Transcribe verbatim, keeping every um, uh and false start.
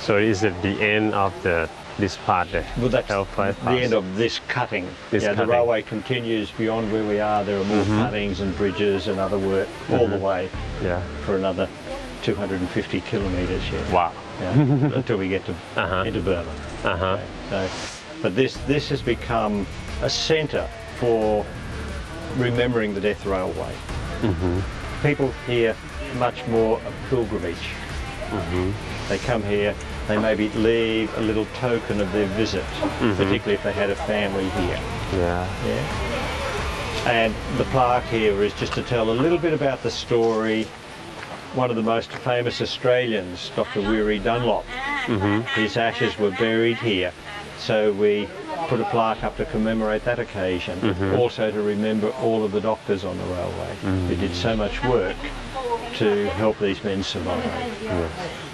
So is it the end of the this part, the Well, that's L five the end of this cutting. This yeah, cutting. The railway continues beyond where we are. There are more Mhm. cuttings and bridges and other work all the way Yeah. for another two hundred fifty kilometres yet. Wow. Yeah, until we get to Uh-huh. into Burma. Uh-huh. So, but this this has become a centre for remembering the Death Railway. Mm-hmm. People here much more a pilgrimage. Mm-hmm. They come here, they maybe leave a little token of their visit, Mm-hmm. particularly if they had a family here. Yeah. Yeah. And the plaque here is just to tell a little bit about the story. One of the most famous Australians, Doctor Weary Dunlop, Mm-hmm. his ashes were buried here. So we put a plaque up to commemorate that occasion, Mhm. also to remember all of the doctors on the railway Mhm. who did so much work to help these men survive. Yes.